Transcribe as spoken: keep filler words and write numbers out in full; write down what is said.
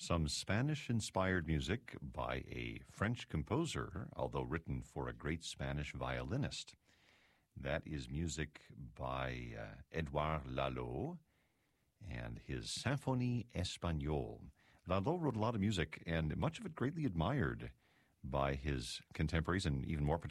Some Spanish-inspired music by a French composer, although written for a great Spanish violinist. That is music by uh, Edouard Lalo and his Symphonie Espagnole. Lalo wrote a lot of music, and much of it greatly admired by his contemporaries, and even more